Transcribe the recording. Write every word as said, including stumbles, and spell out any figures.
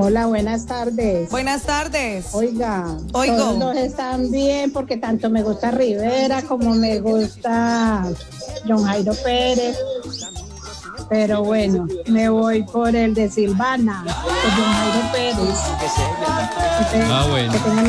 Hola, buenas tardes. Buenas tardes. Oiga, Oigo. todos dos están bien porque tanto me gusta Rivera como me gusta John Jairo Pérez. Pero bueno, me voy por el de Silvana, por John Jairo Pérez. Ah, bueno. Que tengan